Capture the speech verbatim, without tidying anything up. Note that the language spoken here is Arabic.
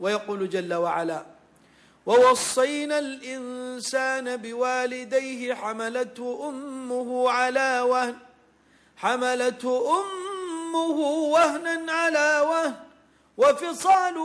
ويقول جل وعلا: ووصينا الإنسان بوالديه حملته أمه على وهن حملته أمه وهنا على وهن وفصاله